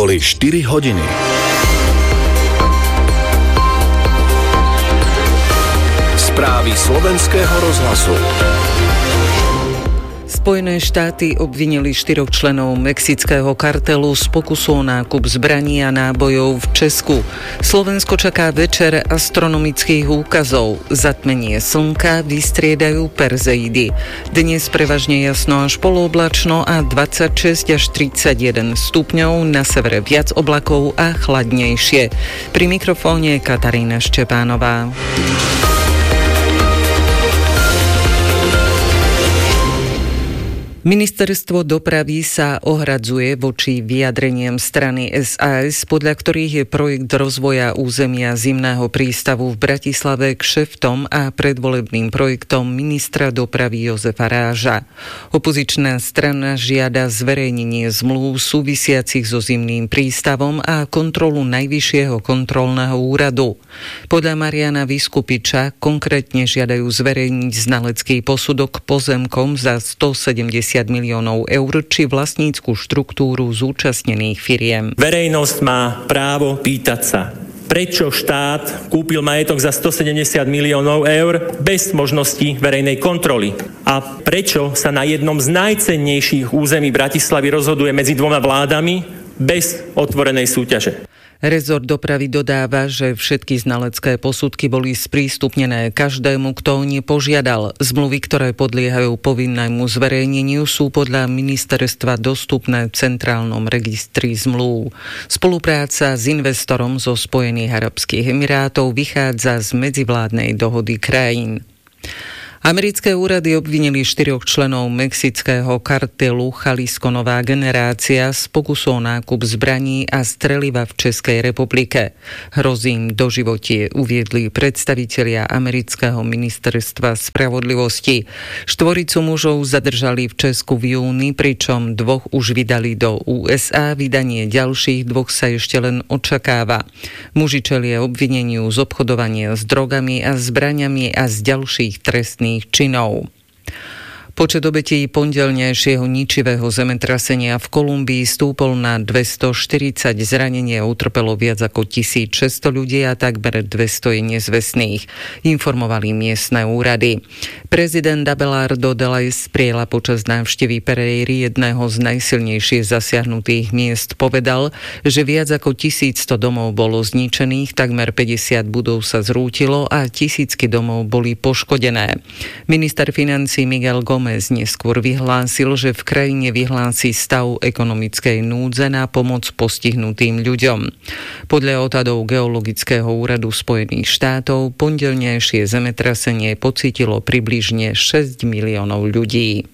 Boli 4 hodiny. Správy slovenského rozhlasu. Spojené štáty obvinili 4 členov mexického kartelu z pokusu o nákup zbraní a nábojov v Česku. Slovensko čaká večer astronomických úkazov. Zatmenie slnka vystriedajú Perzeidy. Dnes prevažne jasno až polooblačno a 26 až 31 stupňov, na severe viac oblakov a chladnejšie. Pri mikrofóne Katarína Štepánová. Ministerstvo dopravy sa ohradzuje voči vyjadreniam strany SAS, podľa ktorých je projekt rozvoja územia zimného prístavu v Bratislave kšeftom a predvolebným projektom ministra dopravy Jozefa Ráža. Opozičná strana žiada zverejnenie zmluv súvisiacich so zimným prístavom a kontrolu Najvyššieho kontrolného úradu. Podľa Mariana Vyskupiča konkrétne žiadajú zverejniť znalecký posudok pozemkom za 170 miliónov eur či vlastnícku štruktúru zúčastnených firiem. Verejnosť má právo pýtať sa, prečo štát kúpil majetok za 170 miliónov eur bez možnosti verejnej kontroly a prečo sa na jednom z najcennejších území Bratislavy rozhoduje medzi dvoma vládami bez otvorenej súťaže. Rezort dopravy dodáva, že všetky znalecké posudky boli sprístupnené každému, kto o ne požiadal. Zmluvy, ktoré podliehajú povinnému zverejneniu, sú podľa ministerstva dostupné v centrálnom registri zmluv. Spolupráca s investorom zo Spojených arabských emirátov vychádza z medzivládnej dohody krajín. Americké úrady obvinili 4 členov mexického kartelu Jalisco Nová generácia z pokusu o nákup zbraní a streliva v Českej republike. Hrozí im doživotie, uviedli predstavitelia amerického ministerstva spravodlivosti. 4 mužov zadržali v Česku v júni, pričom 2 už vydali do USA. Vydanie ďalších 2 sa ešte len očakáva. Muži čelia obvineniu z obchodovania s drogami a zbraňami a z ďalších trestných činov. Počet obetí pondelnejšieho ničivého zemetrasenia v Kolumbii stúpol na 240, zranenie utrpelo viac ako 1600 ľudí a takmer 200 je nezvestných, informovali miestne úrady. Prezident Abelardo de la Espriella počas návštevy Pereiry, jedného z najsilnejšie zasiahnutých miest, povedal, že viac ako 1100 domov bolo zničených, takmer 50 budov sa zrútilo a tisícky domov boli poškodené. Minister financií Miguel Gómez neskôr vyhlásil, že v krajine vyhlási stav ekonomickej núdze na pomoc postihnutým ľuďom. Podľa odhadov Geologického úradu Spojených štátov pondelnejšie zemetrasenie pocítilo približne 6 miliónov ľudí.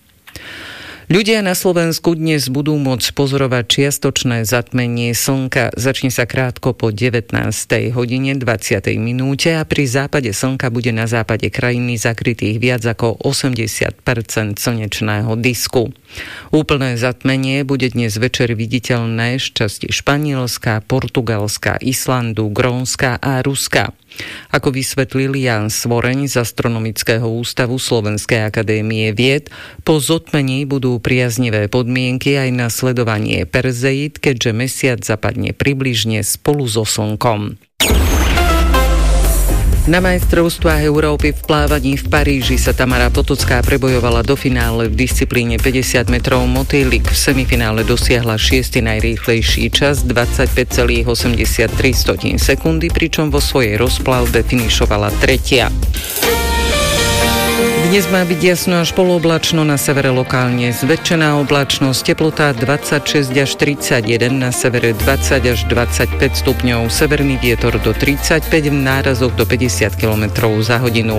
Ľudia na Slovensku dnes budú môcť pozorovať čiastočné zatmenie slnka. Začne sa krátko po 19:20 a pri západe slnka bude na západe krajiny zakrytých viac ako 80% slnečného disku. Úplné zatmenie bude dnes večer viditeľné z časti Španielska, Portugalska, Islandu, Grónska a Ruska. Ako vysvetlil Jan Svoreň z Astronomického ústavu Slovenskej akadémie vied, po zotmení budú priaznivé podmienky aj na sledovanie Perzeid, keďže mesiac zapadne približne spolu so slnkom. Na majstrovstvách Európy v plávaní v Paríži sa Tamara Potocká prebojovala do finále v disciplíne 50 metrov motýlik. V semifinále dosiahla 6. najrýchlejší čas 25,83 sekundy, pričom vo svojej rozplavbe finišovala 3. Dnes má byť jasno až polooblačno, na severe lokálne zväčšená oblačnosť, teplota 26 až 31, na severe 20 až 25 stupňov, severný vietor do 35, v nárazoch do 50 km za hodinu.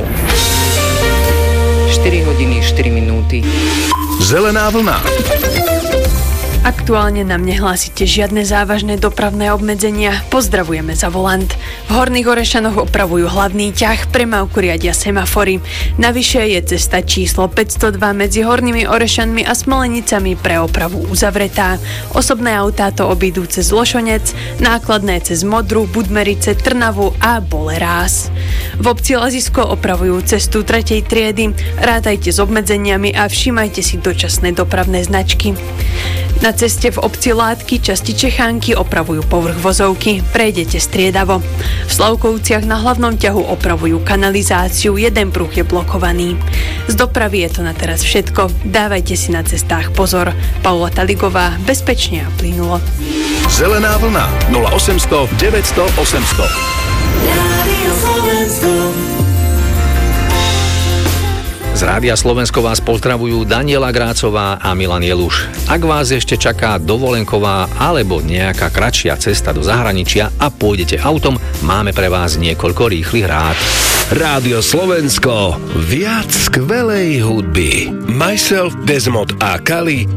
4 hodiny 4 minúty. Zelená vlna. Aktuálne nám nehlásite žiadne závažné dopravné obmedzenia. Pozdravujeme za volant. V Horných Orešanoch opravujú hlavný ťah, premávku riadia semafory. Navyše je cesta číslo 502 medzi Hornými Orešanmi a Smolenicami pre opravu uzavretá. Osobné autá to obídu cez Lošonec, nákladné cez Modru, Budmerice, Trnavu a Bolerás. V obci Lazisko opravujú cestu 3. triedy. Rátajte s obmedzeniami a všímajte si dočasné dopravné značky. Na Na ceste v obci Látky časti Čechánky opravujú povrch vozovky. Prejdete striedavo. V Slavkovciach na hlavnom ťahu opravujú kanalizáciu, jeden pruh je blokovaný. Z dopravy je to na teraz všetko. Dávajte si na cestách pozor. Paula Taligová, bezpečne a plynulo. Zelená vlna 0800 900 800. Rádio Slovensko. Z Rádia Slovensko vás pozdravujú Daniela Grácová a Milan Jeluš. Ak vás ešte čaká dovolenková alebo nejaká kratšia cesta do zahraničia a pôjdete autom, máme pre vás niekoľko rýchlych rád. Rádio Slovensko. Viac skvelej hudby. Myself, Desmond a Kali